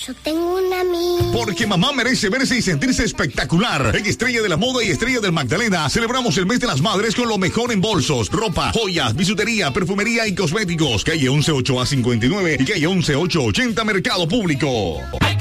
Yo tengo una amiga. Porque mamá merece verse y sentirse espectacular. En Estrella de la Moda y Estrella del Magdalena celebramos el mes de las madres con lo mejor en bolsos, ropa, joyas, bisutería, perfumería y cosméticos. Calle 118A59 y calle 11880 Mercado Público.